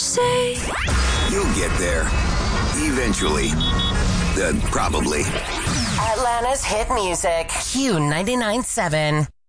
say? You'll get there. Eventually. Probably. Atlanta's hit music. Q99.7.